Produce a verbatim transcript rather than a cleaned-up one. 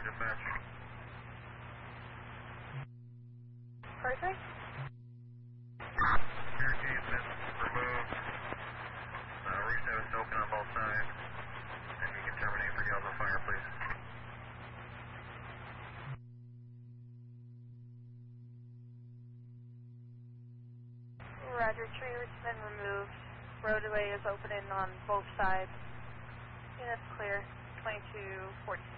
dispatch. Perfect. Barricade's been removed. Uh, reset is open on both sides. And you can terminate for yells of fire, please. Roger, tree root's been removed. Roadway is opening on both sides. Units clear. twenty-two forty.